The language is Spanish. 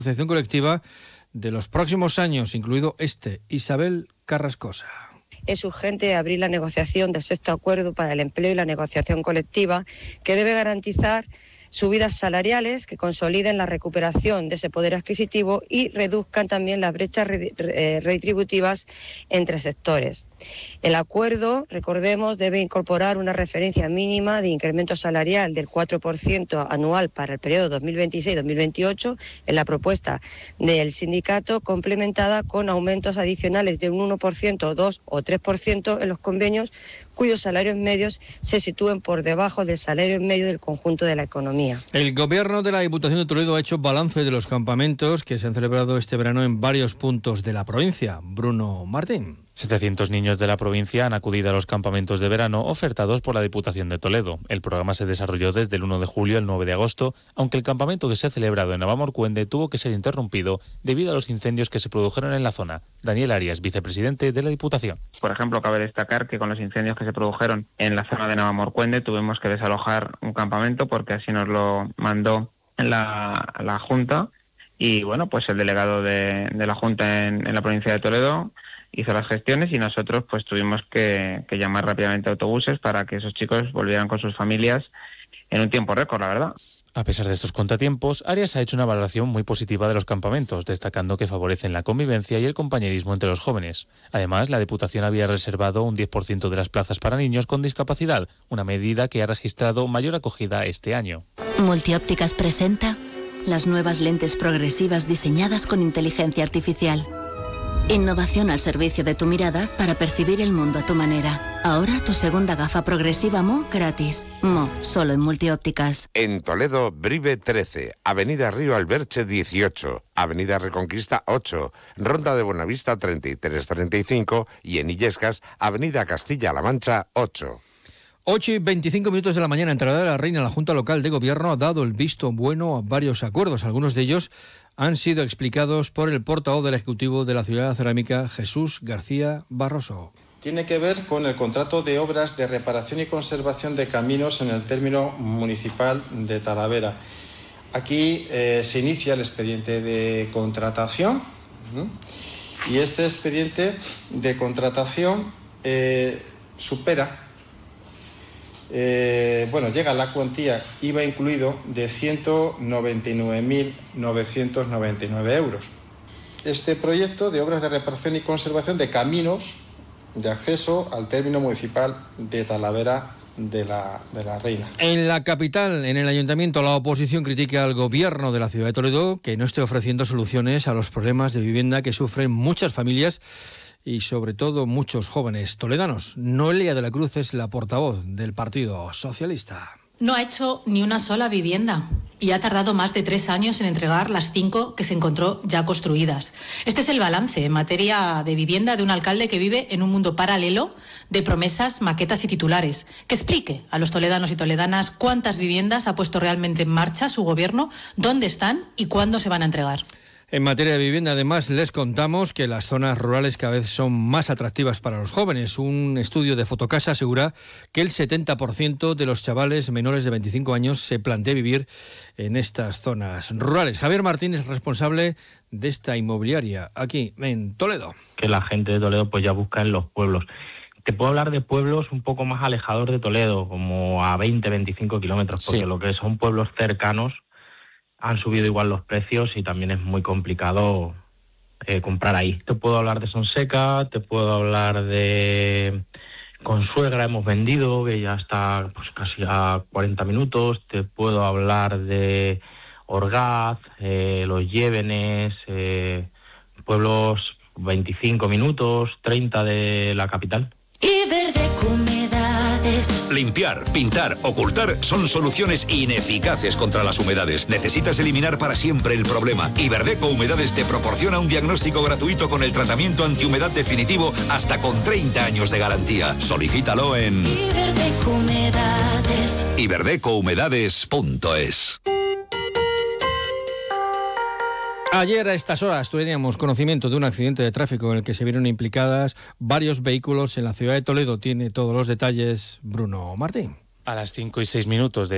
Asociación colectiva de los próximos años, incluido Isabel Carrascosa. Es urgente abrir la negociación del sexto acuerdo para el empleo y la negociación colectiva, que debe garantizar subidas salariales que consoliden la recuperación de ese poder adquisitivo y reduzcan también las brechas retributivas entre sectores. El acuerdo, recordemos, debe incorporar una referencia mínima de incremento salarial del 4% anual para el periodo 2026-2028 en la propuesta del sindicato, complementada con aumentos adicionales de un 1%, 2 o 3% en los convenios cuyos salarios medios se sitúen por debajo del salario medio del conjunto de la economía. El Gobierno de la Diputación de Toledo ha hecho balance de los campamentos que se han celebrado este verano en varios puntos de la provincia. Bruno Martín. 700 niños de la provincia han acudido a los campamentos de verano ofertados por la Diputación de Toledo. El programa se desarrolló desde el 1 de julio al 9 de agosto, aunque el campamento que se ha celebrado en Navamorcuende tuvo que ser interrumpido debido a los incendios que se produjeron en la zona. Daniel Arias, vicepresidente de la Diputación. Por ejemplo, cabe destacar que con los incendios que se produjeron en la zona de Navamorcuende tuvimos que desalojar un campamento porque así nos lo mandó la Junta y bueno, pues el delegado de la Junta en la provincia de Toledo hizo las gestiones y nosotros pues tuvimos que llamar rápidamente a autobuses para que esos chicos volvieran con sus familias en un tiempo récord, la verdad. A pesar de estos contratiempos, Arias ha hecho una valoración muy positiva de los campamentos, destacando que favorecen la convivencia y el compañerismo entre los jóvenes. Además, la Diputación había reservado un 10% de las plazas para niños con discapacidad, una medida que ha registrado mayor acogida este año. Multiópticas presenta las nuevas lentes progresivas diseñadas con inteligencia artificial. Innovación al servicio de tu mirada para percibir el mundo a tu manera. Ahora tu segunda gafa progresiva Mo gratis. Mo, solo en Multiópticas. En Toledo, Brive 13, Avenida Río Alberche 18, Avenida Reconquista 8, Ronda de Buenavista 33-35 y en Illescas, Avenida Castilla-La Mancha 8. 8:25 de la mañana, entrada de la Reina. La Junta Local de Gobierno ha dado el visto bueno a varios acuerdos. Algunos de ellos han sido explicados por el portavoz del Ejecutivo de la Ciudad de la Cerámica, Jesús García Barroso. Tiene que ver con el contrato de obras de reparación y conservación de caminos en el término municipal de Talavera. Aquí se inicia el expediente de contratación y este expediente de contratación supera llega a la cuantía IVA incluido de 199.999 euros. Este proyecto de obras de reparación y conservación de caminos de acceso al término municipal de Talavera de la Reina. En la capital, en el Ayuntamiento, la oposición critica al Gobierno de la ciudad de Toledo que no esté ofreciendo soluciones a los problemas de vivienda que sufren muchas familias y sobre todo muchos jóvenes toledanos. Noelia de la Cruz es la portavoz del Partido Socialista. No ha hecho ni una sola vivienda y ha tardado más de 3 años en entregar las 5 que se encontró ya construidas. Este es el balance en materia de vivienda de un alcalde que vive en un mundo paralelo de promesas, maquetas y titulares. Que explique a los toledanos y toledanas cuántas viviendas ha puesto realmente en marcha su gobierno, dónde están y cuándo se van a entregar. En materia de vivienda, además, les contamos que las zonas rurales cada vez son más atractivas para los jóvenes. Un estudio de Fotocasa asegura que el 70% de los chavales menores de 25 años se plantea vivir en estas zonas rurales. Javier Martín es responsable de esta inmobiliaria aquí en Toledo. Que la gente de Toledo pues ya busca en los pueblos. Te puedo hablar de pueblos un poco más alejados de Toledo, como a 20-25 kilómetros, porque lo que son pueblos cercanos han subido igual los precios y también es muy complicado comprar ahí. Te puedo hablar de Sonseca, te puedo hablar de Consuegra, hemos vendido, que ya está pues casi a 40 minutos. Te puedo hablar de Orgaz, Los Llévenes, pueblos 25 minutos, 30 de la capital. Iberdeco Humedades. Limpiar, pintar, ocultar son soluciones ineficaces contra las humedades. Necesitas eliminar para siempre el problema. Iberdeco Humedades te proporciona un diagnóstico gratuito con el tratamiento antihumedad definitivo hasta con 30 años de garantía. Solicítalo en Iberdeco Humedades. Iberdecouhumedades.es. Ayer a estas horas teníamos conocimiento de un accidente de tráfico en el que se vieron implicadas varios vehículos en la ciudad de Toledo. Tiene todos los detalles Bruno Martín. A las 5:06 de